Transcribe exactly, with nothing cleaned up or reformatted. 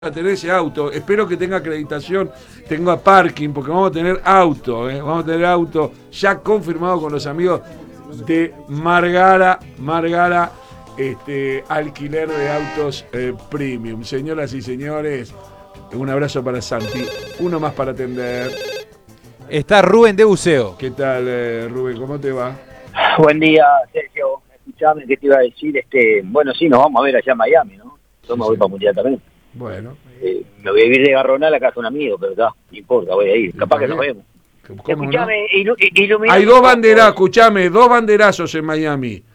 a tener ese auto, espero que tenga acreditación, tenga parking, porque vamos a tener auto, ¿eh? vamos a tener auto ya confirmado con los amigos de Margara, Margara, este, alquiler de autos eh, premium. Señoras y señores, un abrazo para Santi, uno más para atender. Está Rubén de Buceo. ¿Qué tal, eh, Rubén? ¿Cómo te va? Buen día, Sergio. Escuchame, ¿qué te iba a decir? Este, bueno, sí, nos vamos a ver allá en Miami, ¿no? Yo me voy Sí. para Mundial también. Bueno. Eh, me voy a vivir de Garronal a casa de un amigo, pero ya, no importa, voy a ir. Capaz que nos vemos. ¿Cómo Escuchame, no? ilu- iluminame Hay un dos poco. banderazos, escuchame, dos banderazos en Miami.